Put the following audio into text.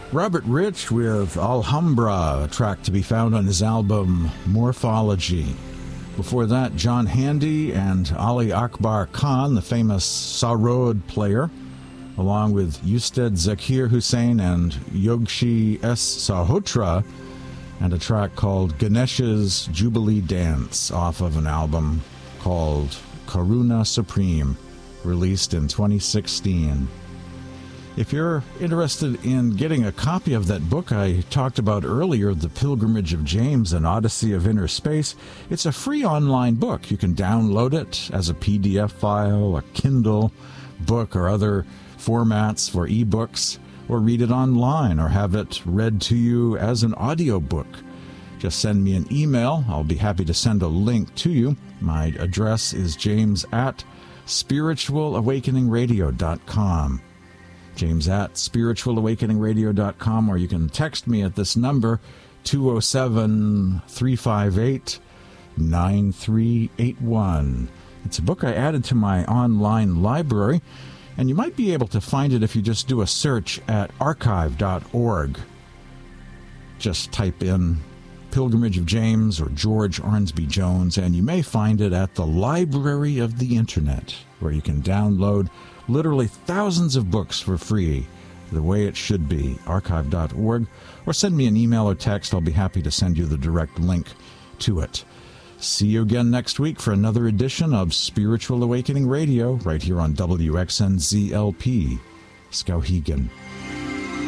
Robert Rich with Alhambra, a track to be found on his album Morphology. Before that, John Handy and Ali Akbar Khan, the famous sarod player, along with Usted Zakir Hussain and Yogshi S. Sahotra, and a track called Ganesh's Jubilee Dance off of an album called Karuna Supreme, released in 2016. If you're interested in getting a copy of that book I talked about earlier, The Pilgrimage of James, An Odyssey of Inner Space, it's a free online book. You can download it as a PDF file, a Kindle book, or other formats for ebooks, or read it online, or have it read to you as an audiobook. Just send me an email. I'll be happy to send a link to you. My address is james@spiritualawakeningradio.com. james@spiritualawakeningradio.com, or you can text me at this number, 207-358-9381. It's a book I added to my online library, and you might be able to find it if you just do a search at archive.org. Just type in Pilgrimage of James or George Ormsby Jones, and you may find it at the Library of the Internet, where you can download literally thousands of books for free, the way it should be, archive.org, or send me an email or text. I'll be happy to send you the direct link to it. See you again next week for another edition of Spiritual Awakening Radio, right here on WXNZLP, Skowhegan.